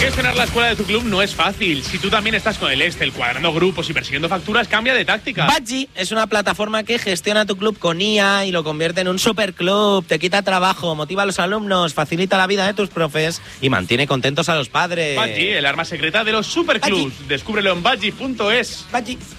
Gestionar la escuela de tu club no es fácil. Si tú también estás con el Excel, cuadrando grupos y persiguiendo facturas, cambia de táctica. Budgie es una plataforma que gestiona tu club con IA y lo convierte en un superclub. Te quita trabajo, motiva a los alumnos, facilita la vida de tus profes y mantiene contentos a los padres. Budgie, el arma secreta de los superclubs. Descúbrelo en budgie.es. Budgie.